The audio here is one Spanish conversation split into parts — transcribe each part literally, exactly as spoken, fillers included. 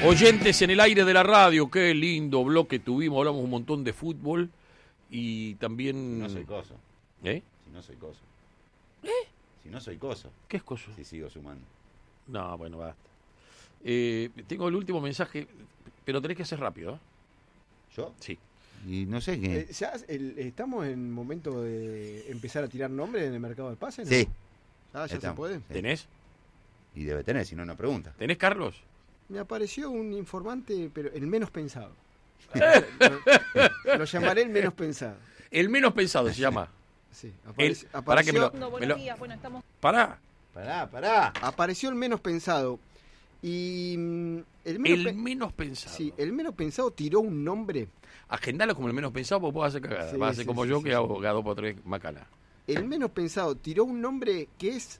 Oyentes en el aire de la radio, qué lindo bloque tuvimos, hablamos un montón de fútbol y también... Si no soy coso. ¿Eh? Si no soy coso. ¿Eh? Si no soy coso. ¿Qué es coso? Si sigo sumando. No, bueno, basta. Eh, tengo el último mensaje, pero tenés que ser rápido, ¿eh? ¿Yo? Sí. Y no sé qué... Eh, ya el- ¿Estamos en momento de empezar a tirar nombres en el mercado del pase? ¿no? Sí. Ah, ya Estamos. se puede. Sí. ¿Tenés? Y debe tener, si no, no pregunta. ¿Tenés, Carlos? Me apareció un informante, pero el menos pensado. lo, lo llamaré el menos pensado. El menos pensado se llama. Sí, El- apareció, pará que me lo- apareció, No, me buenos lo- días, bueno, estamos... Pará. Pará, pará. apareció el menos pensado. Y mm, el menos, El pe- menos pensado. sí, el menos pensado tiró un nombre. Agendalo como el menos pensado porque vos vas a hacer cagada. Sí, vas a ser sí, como sí, yo sí, que sí. hago cada dos por tres macana. El menos pensado tiró un nombre que es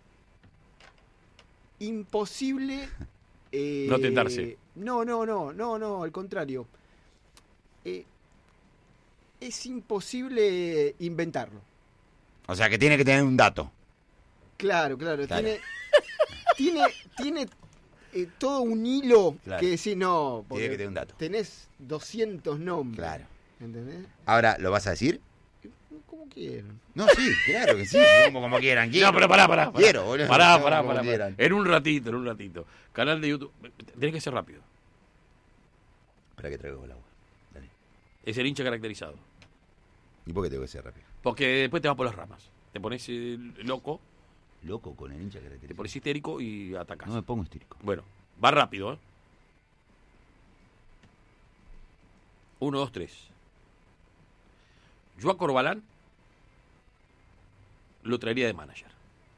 imposible. eh, No tentarse. No, no, no, no, no, al contrario. Eh, es imposible inventarlo. O sea, que tiene que tener un dato. Claro, claro. Claro. Tiene, tiene, tiene eh, todo un hilo Claro. que decís, no, porque Tiene que tener un dato. tenés doscientos nombres. Claro. ¿Entendés? Ahora, ¿lo vas a decir? Como quieran. No, sí, claro que sí. Como, como quieran. Quiero. No, pero pará, pará. pará. Quiero, boludo. Pará, No, pará, como pará, pará. quieran. En un ratito, en un ratito. Canal de YouTube. Tenés que ser rápido. Espera que traigo el agua. Dale. Es el hincha caracterizado. ¿Y por qué tengo que ser rápido? Porque después te vas por las ramas. Te pones eh, loco, Loco con el hincha te caracterizado. pones histérico y atacás. No me pongo histérico. Bueno, va rápido, ¿eh? Uno, dos, tres. Yo a Corbalán lo traería de manager.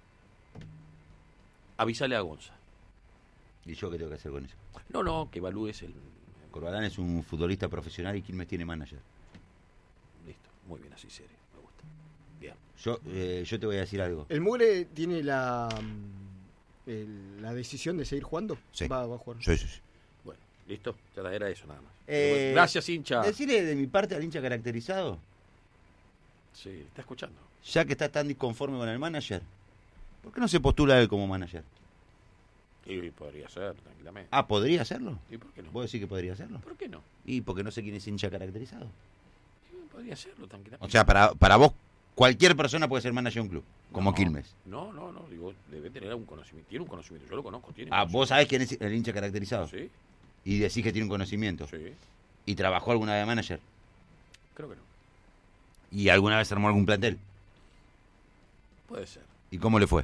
Avisale a Gonza. ¿Y yo qué tengo que hacer con eso? No, no, que evalúes el... Corbalán es un futbolista profesional y Quilmes tiene manager. Listo, muy bien, así serio, me gusta. Bien. Yo, eh, yo te voy a decir algo. ¿El Mugre tiene la, mm, el- la decisión de seguir jugando? Sí. Va, va a jugar. Sí, sí, sí. Bueno, listo, ya era eso nada más. Eh, Gracias, hincha. Decirle de mi parte al hincha caracterizado, Sí, está escuchando. ya que está tan disconforme con el manager, ¿por qué no se postula él como manager? Y podría ser, tranquilamente. Ah, ¿podría hacerlo? ¿Y por qué no? ¿Vos decís que podría hacerlo? ¿Por qué no? Y porque no sé quién es hincha caracterizado. Y podría serlo, tranquilamente. O sea, para, para vos, cualquier persona puede ser manager de un club, como No, Quilmes. No, no, no, digo, debe tener algún conocimiento. Tiene un conocimiento, yo lo conozco, tiene. Ah, vos sabés quién es el hincha caracterizado. Sí, Y decís que tiene un conocimiento. sí, ¿Y trabajó alguna vez de manager? creo que no. ¿Y alguna vez armó algún plantel? Puede ser. ¿Y cómo le fue?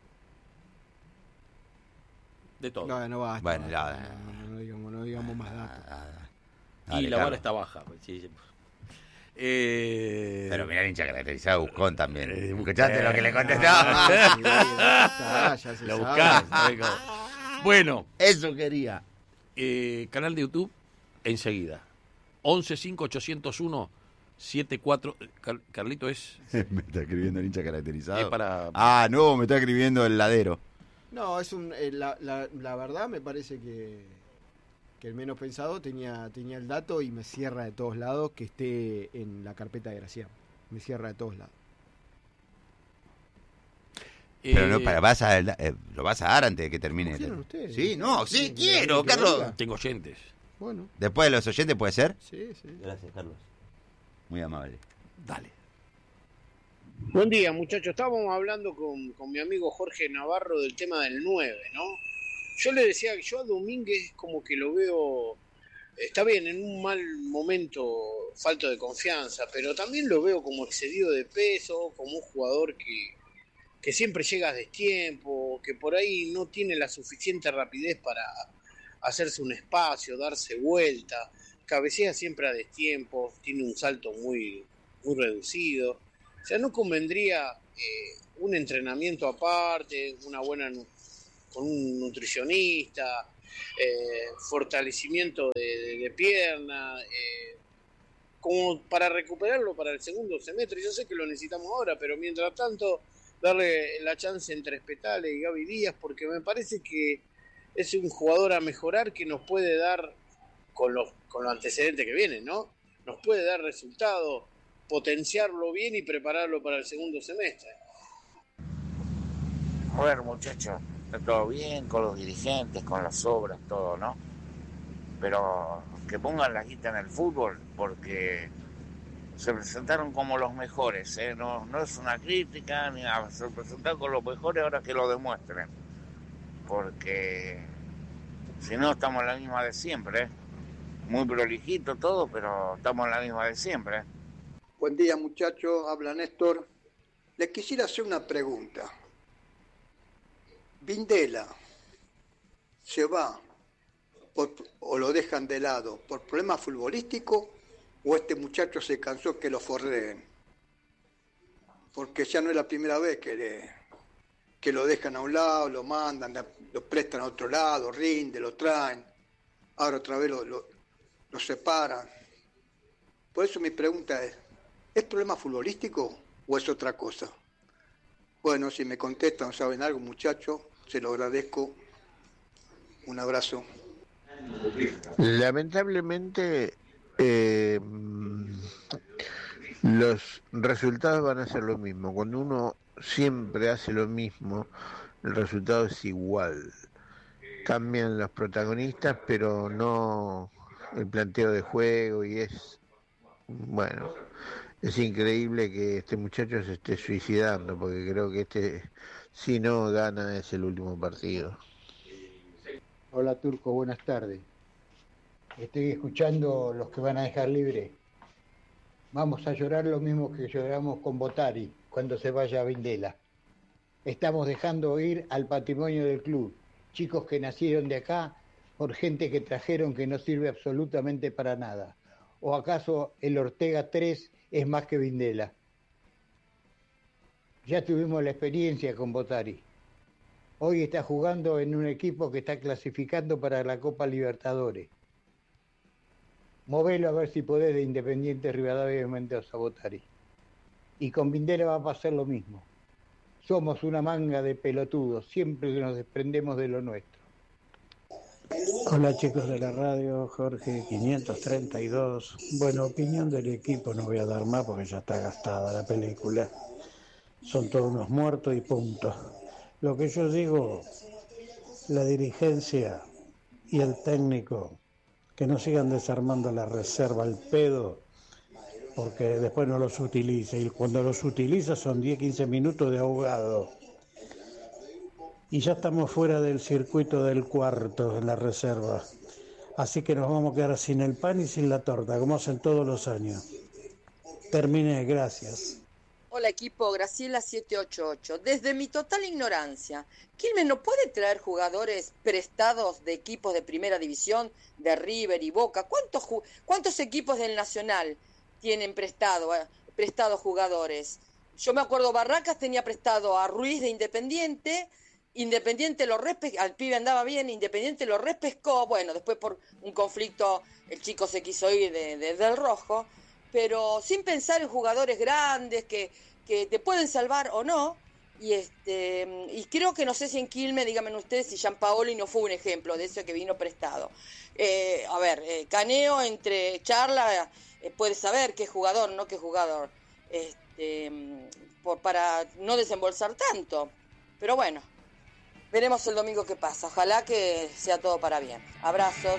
De todo. No, no basta. Bueno, basta, ya, no, no digamos, no digamos más datos. Ah, y dale, la vara Carlos. está baja. pues, sí, sí. Eh, Pero mirá el hincha caracterizado, Buscón también. Eh, ¿Escuchaste lo que le contestó? Ah, sí, ya está, ya se la sabe. buscás. ¿sabés cómo? Bueno, Eso quería. eh, canal de YouTube, enseguida. once cinco ochocientos uno setenta y cuatro. Car- Carlito es, Me está escribiendo el hincha caracterizado. es para... Ah, no, me está escribiendo el ladero. No, es un, eh, la, la, la verdad me parece que, que el menos pensado tenía, tenía el dato y me cierra de todos lados que esté en la carpeta de Gracián. Me cierra de todos lados. Pero no, eh, para, vas a, eh, lo vas a dar antes de que termine. ¿No quieren ustedes? Sí, no, sí, Sí, quiero, que Carlos. venga. Tengo oyentes. Bueno, Después de los oyentes, ¿puede ser? sí, sí. Gracias, Carlos. Muy amable. Dale. Buen día, muchachos. Estábamos hablando con, con mi amigo Jorge Navarro del tema del nueve, ¿no? Yo le decía que yo a Domínguez como que lo veo, está bien, en un mal momento, falto de confianza, pero también lo veo como excedido de peso, como un jugador que, que siempre llega a destiempo, que por ahí no tiene la suficiente rapidez para hacerse un espacio, darse vuelta, cabecea siempre a destiempo, tiene un salto muy, muy reducido. O sea, no convendría eh, un entrenamiento aparte, una buena nu- con un nutricionista, eh, fortalecimiento de, de, de pierna, eh, como para recuperarlo para el segundo semestre. Yo sé que lo necesitamos ahora, pero mientras tanto darle la chance entre Espetale y Gaby Díaz, porque me parece que es un jugador a mejorar que nos puede dar, con los, con los antecedentes que vienen, ¿no? Nos puede dar resultados, potenciarlo bien y prepararlo para el segundo semestre. Bueno, muchachos, está todo bien con los dirigentes, con las obras, todo, ¿no? pero que pongan la guita en el fútbol, porque se presentaron como los mejores, ¿eh? no, no es una crítica, ni a, se presentaron con los mejores, ahora que lo demuestren, porque si no estamos en la misma de siempre, ¿eh? Muy prolijito todo, pero estamos en la misma de siempre. ¿eh? Buen día, muchachos, habla Néstor. Les quisiera hacer una pregunta. Vindela se va por, o lo dejan de lado por problemas futbolísticos, o este muchacho se cansó que lo forreen, porque ya no es la primera vez que, le, que lo dejan a un lado, lo mandan, lo prestan a otro lado, rinde, lo traen, ahora otra vez lo, lo, lo separan. Por eso mi pregunta es, ¿es problema futbolístico o es otra cosa? Bueno, si me contestan, saben algo, muchachos, se lo agradezco. Un abrazo. Lamentablemente, eh, los resultados van a ser lo mismo. Cuando uno siempre hace lo mismo, el resultado es igual. Cambian los protagonistas, pero no el planteo de juego, y es, bueno, es increíble que este muchacho se esté suicidando, porque creo que este, si no gana, es el último partido. Hola Turco, buenas tardes. Estoy escuchando los que van a dejar libre. Vamos a llorar lo mismo que lloramos con Botari cuando se vaya a Vindela. Estamos dejando ir al patrimonio del club, chicos que nacieron de acá por gente que trajeron que no sirve absolutamente para nada. ¿O acaso el Ortega tres es más que Vindela? Ya tuvimos la experiencia con Botari. Hoy está jugando en un equipo que está clasificando para la Copa Libertadores. Movelo a ver si podés de Independiente Rivadavia de Mendoza, Botari. Y con Vindela va a pasar lo mismo. Somos una manga de pelotudos, siempre nos desprendemos de lo nuestro. Hola chicos de la radio, Jorge quinientos treinta y dos. Bueno, opinión del equipo no voy a dar más porque ya está gastada la película. Son todos unos muertos y punto. Lo que yo digo, la dirigencia y el técnico, que no sigan desarmando la reserva al pedo, porque después no los utiliza, y cuando los utiliza son diez a quince minutos de ahogado. Y ya estamos fuera del circuito del cuarto en la reserva, así que nos vamos a quedar sin el pan y sin la torta, como hacen todos los años. Terminé, gracias. Hola equipo, Graciela siete ocho ocho. Desde mi total ignorancia, ¿Quilmes no puede traer jugadores prestados de equipos de primera división, de River y Boca? ¿Cuántos, cuántos equipos del Nacional tienen prestado, eh, prestados jugadores? Yo me acuerdo, Barracas tenía prestado a Ruiz de Independiente, Independiente lo repescó, al pibe andaba bien, Independiente lo repescó, bueno, después por un conflicto el chico se quiso ir de, de, del Rojo, pero sin pensar en jugadores grandes que, que te pueden salvar o no. Y este y creo que no sé si en Quilmes, díganme ustedes si Gianpaoli no fue un ejemplo de eso que vino prestado. Eh, a ver, eh, Caneo entre charla eh, puede saber qué jugador, no qué jugador, este, por, para no desembolsar tanto. Pero bueno, veremos el domingo qué pasa. Ojalá que sea todo para bien. Abrazos.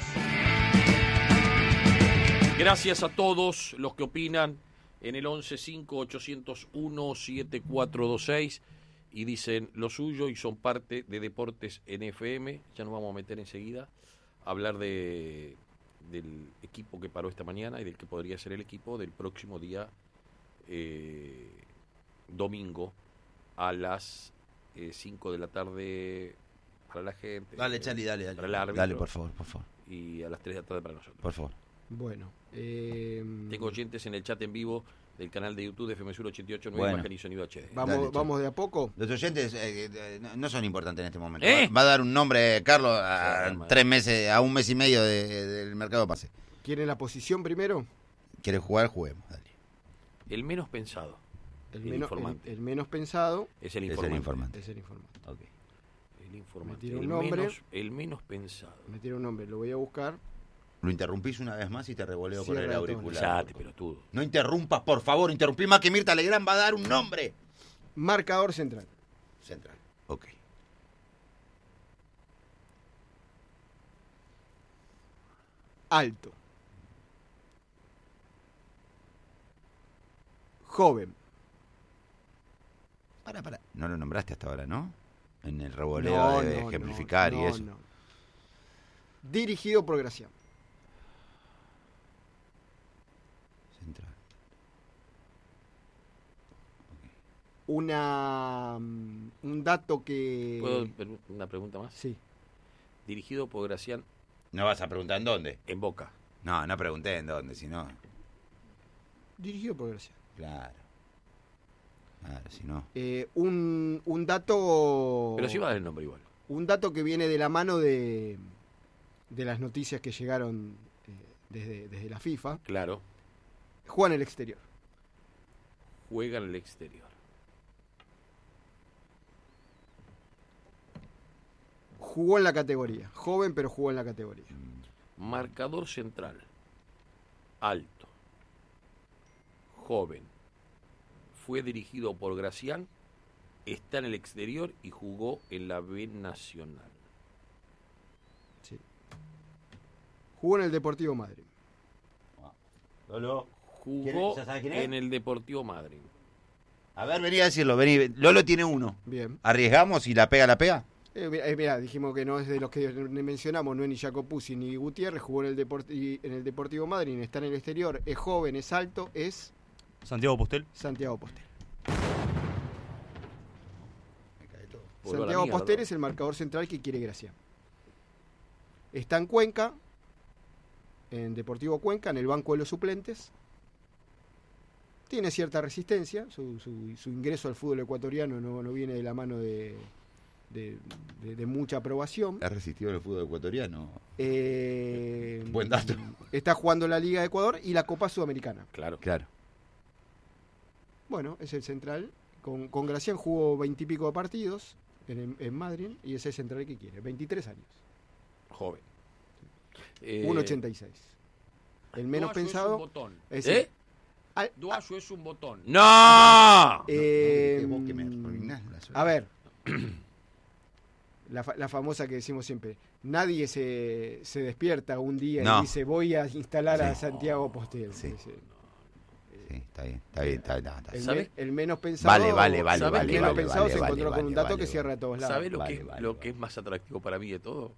Gracias a todos los que opinan en el once cinco ochocientos uno siete cuatro dos seis y dicen lo suyo y son parte de Deportes N F M. Ya nos vamos a meter enseguida a hablar de del equipo que paró esta mañana y del que podría ser el equipo del próximo día eh, domingo a las eh, cinco de la tarde para la gente. Dale, Charlie, dale, dale. Para el árbitro, dale, por favor, por favor. Y a las tres de la tarde para nosotros. Por favor. Bueno. Eh... Tengo oyentes en el chat en vivo del canal de YouTube de F M Sur ochenta y ocho nueve, bueno. Imagen y Sonido H D. Vamos, Dale, vamos de a poco. Los oyentes eh, eh, no son importantes en este momento. ¿Eh? Va, va a dar un nombre, Carlos, a Sí, tres meses, a un mes y medio de, del mercado de pase. ¿Quieren la posición primero? ¿Quieres jugar? Juguemos, dale. El menos pensado. El, El menos, informante. el, el menos pensado Es el Es informante. el informante. es el informante. Okay. El informante. Me tira un el, nombre. menos, el menos pensado. Me tira un nombre, lo voy a buscar. Lo interrumpís una vez más y te revoleo por Cierra el el auricular. Cállate, pelotudo. No interrumpas, por favor. Interrumpí más que Mirta Legrand va a dar un nombre. Marcador central. Central. Ok. alto. Joven. Para, para. No lo nombraste hasta ahora, ¿no? En el revoleo No, de no, ejemplificar no, y no, eso. no. Dirigido por Gracián. Central. Una un dato que... ¿Puedo ver una pregunta más? Sí. Dirigido por Gracián ¿No vas a preguntar en dónde? en Boca. No, no pregunté en dónde, sino... Dirigido por Gracián. Claro. Claro, si no... Eh, un, un dato... Pero sí va a dar el nombre igual. Un dato que viene de la mano de, de las noticias que llegaron eh, desde, desde la FIFA. Claro. Juega en el exterior. Juega en el exterior. Jugó en la categoría. Joven, pero jugó en la categoría. Marcador central. Alto. Joven. Fue dirigido por Gracián. Está en el exterior y jugó en la B Nacional. Sí. Jugó en el Deportivo Madrid. Lolo. Jugó ¿Ya sabes quién es? en el Deportivo Madrid. A ver, vení a decirlo, vení. Lolo tiene uno. Bien. ¿Arriesgamos y la pega, la pega? Eh, mira, eh, mirá, dijimos que no es de los que mencionamos, no es ni Jacopuzzi ni Gutiérrez, jugó en el, Deporti- en el Deportivo Madrid, está en el exterior, es joven, es alto, es Santiago Postel. Santiago Postel. Volvió a la Santiago mierda. Postel es el marcador central que quiere Gracián. Está en Cuenca, en Deportivo Cuenca, en el banco de los suplentes. Tiene cierta resistencia, su, su, su ingreso al fútbol ecuatoriano no, no viene de la mano de, de, de, de mucha aprobación. ¿Ha resistido el fútbol ecuatoriano? Eh, Buen dato. Está jugando la Liga de Ecuador y la Copa Sudamericana. Claro. Claro. Bueno, es el central. Con, con Gracián jugó veintipico de partidos en, en Madrid y es el central que quiere. veintitrés años. Joven. Eh, uno ochenta y seis. El menos Duayo pensado. Es un botón. es ¿Eh? al- Duayo es un botón. ¡No! eh, No, vos que me arruinás la suerte. a ver. La, fa- la famosa que decimos siempre. Nadie se, se despierta un día No. y dice voy a instalar a Sí. Santiago Postel. Sí. Dice, Sí, está bien, está bien, está bien. Está El, bien. ¿Sabe? me- el menos pensado. Vale, vale, vale, el vale, menos vale, pensado vale, se vale, encontró con vale, un dato vale, que vale. cierra a todos lados. ¿Sabe lo, Vale, que, vale, lo vale. que es más atractivo para mí de todo?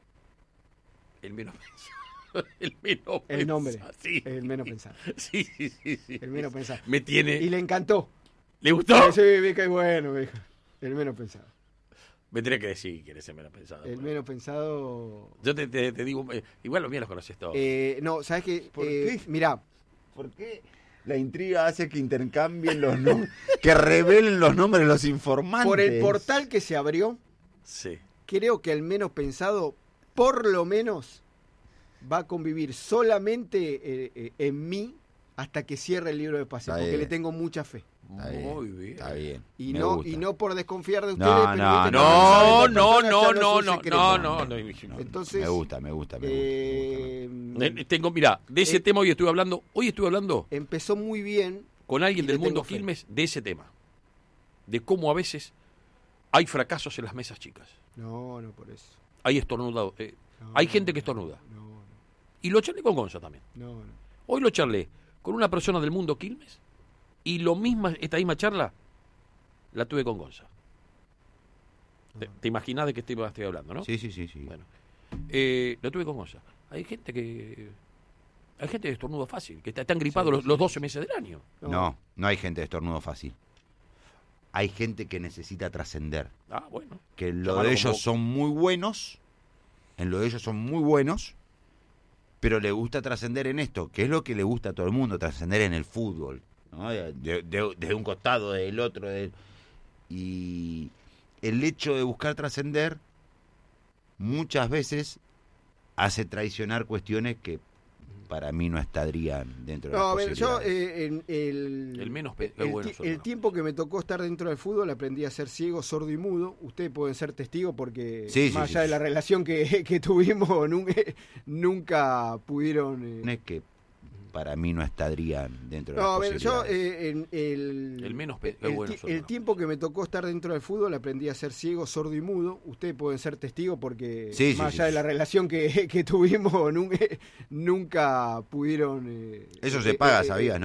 El menos pensado. El menos El nombre. pensado. Sí. El menos pensado. Sí, sí, sí, sí. El menos pensado. Me tiene. Y le encantó. ¿Le gustó? Sí, sí, qué bueno, me dijo. El menos pensado. Me tenés que decir que eres el menos pensado. El pues. menos pensado. Yo te, te, te digo, eh, igual los míos los conoces todos. Eh, no, ¿sabes qué? ¿Por Eh, qué? Mirá, ¿Por qué la intriga hace que intercambien los nombres, que revelen los nombres de los informantes? por el portal que se abrió, Sí. creo que el menos pensado, por lo menos, va a convivir solamente eh, eh, en mí hasta que cierre el libro de pase, Está porque bien. le tengo mucha fe. Está bien, Muy bien. Está bien. Y me no, gusta. y no por desconfiar de ustedes, No, pero no, viste, No, saben, no, las personas no, ya no, son no, secretos. no, no, no. Entonces, Me gusta, me gusta, me gusta. eh, Eh, Tengo, mira, de ese eh, tema hoy estuve hablando, hoy estuve hablando empezó muy bien. con alguien y le del mundo tengo fe. Quilmes de ese tema. De cómo a veces hay fracasos en las mesas chicas. No, no por eso. Hay estornudados. eh, No, hay gente que estornuda. No, Y lo charlé con Gonza también. no, no. Hoy lo charlé con una persona del mundo Quilmes y lo misma, esta misma charla la tuve con Gonza. Te, te imaginás de qué tema estoy hablando, ¿no? Sí, sí, sí, sí. Bueno, eh, lo tuve con Gonza. Hay gente que... Hay gente de estornudo fácil, que está- están gripados Sí, los, sí, los sí. doce meses del año. No, no hay gente de estornudo fácil. Hay gente que necesita trascender. Ah, bueno. Que lo Llamalo de ellos como- son muy buenos, en lo de ellos son muy buenos, pero le gusta trascender en esto, que es lo que le gusta a todo el mundo, trascender en el fútbol, ¿no? de, de- de un costado, del otro, del- y el hecho de buscar trascender muchas veces hace traicionar cuestiones que para mí no estarían dentro de No, las a ver, yo posibilidades. eh, en el, El menos pe- el, bueno, ti- son el los- tiempo que me tocó estar dentro del fútbol aprendí a ser ciego, sordo y mudo. Ustedes pueden ser testigos porque Sí, sí, más sí, allá sí. de la relación que, que tuvimos, nunca, nunca pudieron... eh, Es que para mí no estarían dentro de No, las a ver, yo posibilidades. eh, en el, El menos pe- el, bueno, ti- son, el ¿no? tiempo que me tocó estar dentro del fútbol aprendí a ser ciego, sordo y mudo. Ustedes pueden ser testigos porque Sí, sí, más sí, allá sí. de la relación que, que tuvimos, nunca, nunca pudieron... eh, Eso se eh, paga, eh, ¿sabías, no?